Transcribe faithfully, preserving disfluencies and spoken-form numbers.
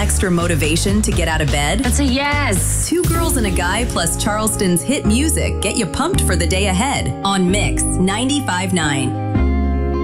extra motivation to get out of bed? That's a yes. Two Girls and a Guy plus Charleston's hit music get you pumped for the day ahead on Mix ninety-five point nine.